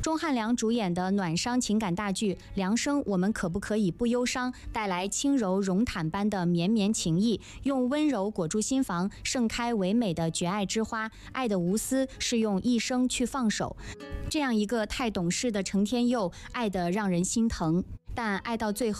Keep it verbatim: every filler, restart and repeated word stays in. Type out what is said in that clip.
钟汉良主演的暖伤情感大剧《良生》，我们可不可以不忧伤？带来轻柔绒毯般的绵绵情意，用温柔裹住心房，盛开唯美的绝爱之花。爱的无私是用一生去放手。这样一个太懂事的程天佑，爱得让人心疼，但爱到最后。